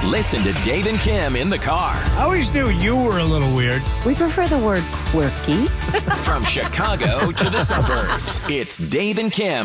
Listen to Dave and Kim in the car. I always knew you were a little weird. We prefer the word quirky. From Chicago to the suburbs, it's Dave and Kim.